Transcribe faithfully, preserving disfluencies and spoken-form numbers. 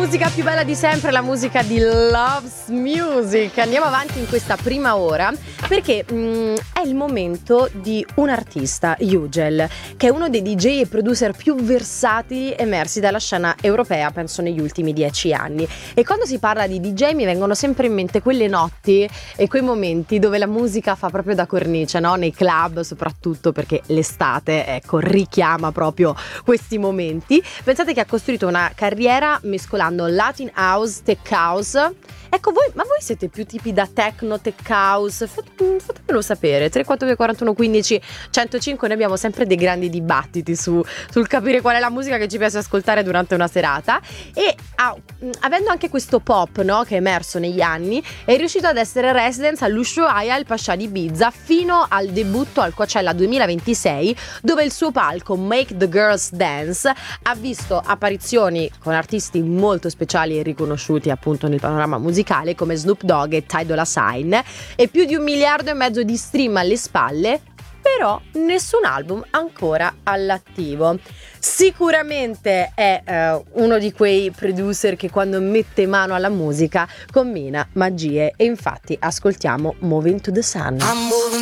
musica più bella di sempre, la musica di Loves Music. Andiamo avanti in questa prima ora perché mh, è il momento di un artista, Ugel, che è uno dei D J e producer più versatili emersi dalla scena europea, penso negli ultimi dieci anni. E quando si parla di D J mi vengono sempre in mente quelle notti e quei momenti dove la musica fa proprio da cornice, no? Nei club soprattutto, perché l'estate, ecco, richiama proprio questi momenti. Pensate che ha costruito una carriera mescolando Latin House, Tech House. Ecco, voi, ma voi siete più tipi da techno, tech house? Fate, fatemelo sapere. tre quattro due quarantuno quindici centocinque. Noi abbiamo sempre dei grandi dibattiti su, sul capire qual è la musica che ci piace ascoltare durante una serata. E ah, avendo anche questo pop, no, che è emerso negli anni, è riuscito ad essere residence all'Ushuaia al Pascià di Ibiza fino al debutto al Coachella duemilaventisei, dove il suo palco Make the Girls Dance ha visto apparizioni con artisti molto speciali e riconosciuti appunto nel panorama musicale come Snoop Dogg e Ty Dolla Sign, e più di un miliardo e mezzo di stream alle spalle, però nessun album ancora all'attivo. Sicuramente è eh, uno di quei producer che quando mette mano alla musica combina magie, e infatti ascoltiamo Moving to the Sun. I'm moving